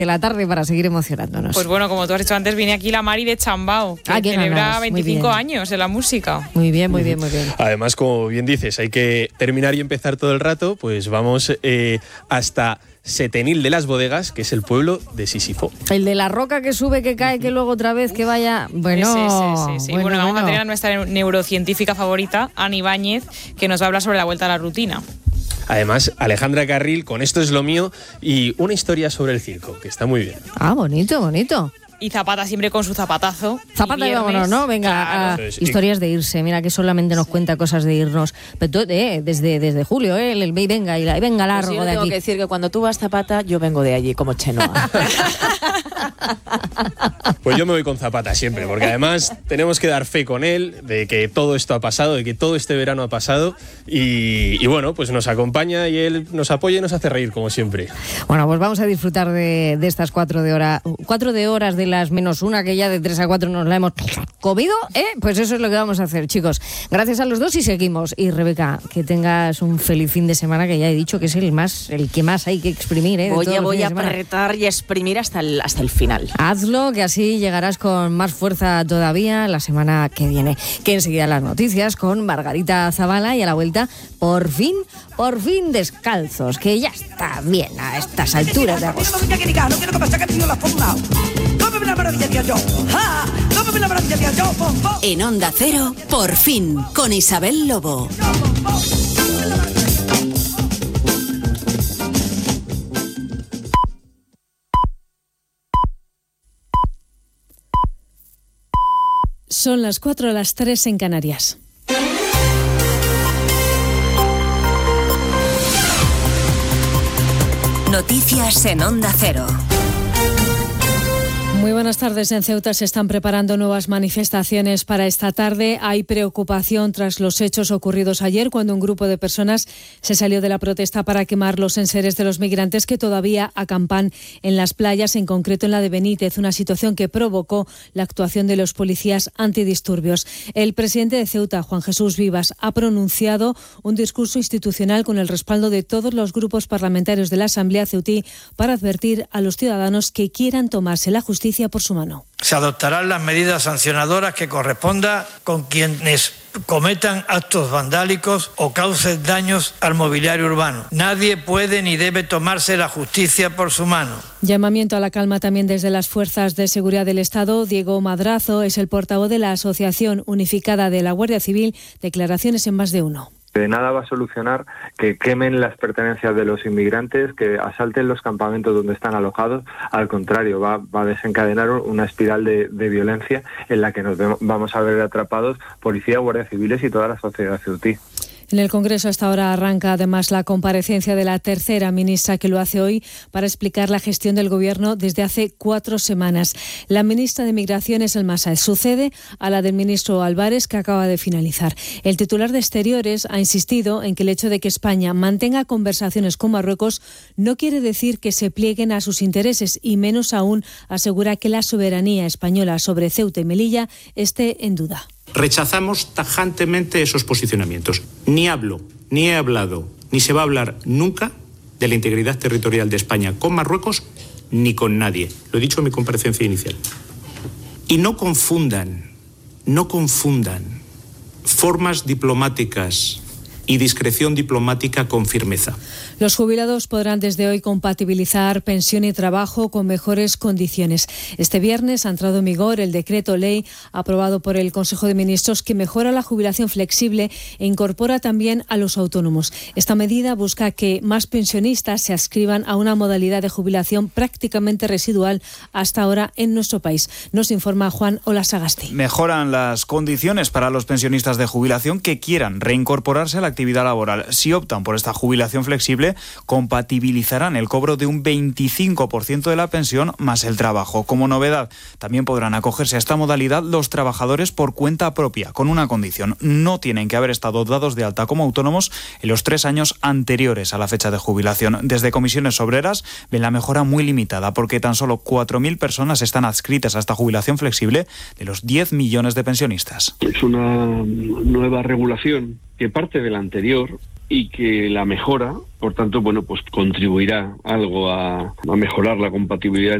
de la tarde para seguir emocionándonos. Pues bueno, como tú has dicho antes, viene aquí la Mari de Chambao, que celebra 25 años en la música. Muy bien, muy bien, muy bien. Además, como bien dices, hay que terminar y empezar todo el rato, pues vamos hasta Setenil de las Bodegas, que es el pueblo de Sísifo. El de la roca que sube, que cae, que luego otra vez que vaya... Bueno, sí. Bueno, vamos a tener a nuestra neurocientífica favorita, Ana Ibáñez, que nos va a hablar sobre la vuelta a la rutina. Además, Alejandra Carril, con Esto es lo mío, y una historia sobre el circo, que está muy bien. Ah, bonito, bonito. Y Zapata siempre con su zapatazo. Zapata y vámonos, ¿no? Venga, claro. Historias de irse. Mira que solamente nos cuenta cosas de irnos. Pero desde julio, el ve y venga, y venga largo pues yo de aquí. Tengo que decir que cuando tú vas Zapata, yo vengo de allí, como Chenoa. Pues yo me voy con Zapata siempre, porque además tenemos que dar fe con él de que todo esto ha pasado, de que todo este verano ha pasado. Y bueno, pues nos acompaña y él nos apoya y nos hace reír, como siempre. Bueno, pues vamos a disfrutar de estas 4 de horas de las menos una, que ya de 3 a 4 nos la hemos comido, pues eso es lo que vamos a hacer, chicos. Gracias a los dos y seguimos. Y Rebeca, que tengas un feliz fin de semana, que ya he dicho que es el que más hay que exprimir. Voy a apretar y exprimir hasta el final. Hazlo, que así llegarás con más fuerza todavía la semana que viene. Que enseguida las noticias con Margarita Zavala y a la vuelta, por fin descalzos, que ya está bien a estas alturas de agosto. En Onda Cero, por fin, con Isabel Lobo. Son las 4 a las 3 en Canarias. Noticias en Onda Cero. Muy buenas tardes. En Ceuta se están preparando nuevas manifestaciones para esta tarde. Hay preocupación tras los hechos ocurridos ayer, cuando un grupo de personas se salió de la protesta para quemar los enseres de los migrantes que todavía acampan en las playas, en concreto en la de Benítez, una situación que provocó la actuación de los policías antidisturbios. El presidente de Ceuta, Juan Jesús Vivas, ha pronunciado un discurso institucional con el respaldo de todos los grupos parlamentarios de la Asamblea ceutí para advertir a los ciudadanos que quieran tomarse la justicia por su mano. Se adoptarán las medidas sancionadoras que corresponda con quienes cometan actos vandálicos o causen daños al mobiliario urbano. Nadie puede ni debe tomarse la justicia por su mano. Llamamiento a la calma también desde las Fuerzas de Seguridad del Estado. Diego Madrazo es el portavoz de la Asociación Unificada de la Guardia Civil. Declaraciones en Más de Uno. De nada va a solucionar que quemen las pertenencias de los inmigrantes, que asalten los campamentos donde están alojados. Al contrario, va a desencadenar una espiral de violencia en la que vamos a ver atrapados policía, guardias civiles y toda la sociedad ceutí. En el Congreso hasta ahora arranca además la comparecencia de la tercera ministra, que lo hace hoy para explicar la gestión del Gobierno desde hace 4 semanas. La ministra de Migraciones, Elma Sáez, sucede a la del ministro Álvarez, que acaba de finalizar. El titular de Exteriores ha insistido en que el hecho de que España mantenga conversaciones con Marruecos no quiere decir que se plieguen a sus intereses, y menos aún asegura que la soberanía española sobre Ceuta y Melilla esté en duda. Rechazamos tajantemente esos posicionamientos. Ni hablo, ni he hablado, ni se va a hablar nunca de la integridad territorial de España con Marruecos ni con nadie. Lo he dicho en mi comparecencia inicial. Y no confundan formas diplomáticas y discreción diplomática con firmeza. Los jubilados podrán desde hoy compatibilizar pensión y trabajo con mejores condiciones. Este viernes ha entrado en vigor el decreto ley aprobado por el Consejo de Ministros que mejora la jubilación flexible e incorpora también a los autónomos. Esta medida busca que más pensionistas se adscriban a una modalidad de jubilación prácticamente residual hasta ahora en nuestro país. Nos informa Juan Olasagasti. Mejoran las condiciones para los pensionistas de jubilación que quieran reincorporarse a la actividad laboral. Si optan por esta jubilación flexible, compatibilizarán el cobro de un 25% de la pensión más el trabajo. Como novedad, también podrán acogerse a esta modalidad los trabajadores por cuenta propia, con una condición: no tienen que haber estado dados de alta como autónomos en los 3 años anteriores a la fecha de jubilación. Desde Comisiones Obreras ven la mejora muy limitada, porque tan solo 4.000 personas están adscritas a esta jubilación flexible de los 10 millones de pensionistas. Es una nueva regulación que parte de la anterior y que la mejora, por tanto, bueno, pues contribuirá algo a mejorar la compatibilidad